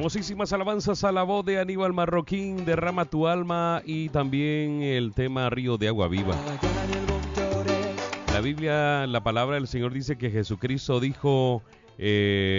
Hermosísimas alabanzas a la voz de Aníbal Marroquín, Derrama tu alma, y también el tema Río de Agua Viva. La Biblia, la palabra del Señor dice que Jesucristo dijo...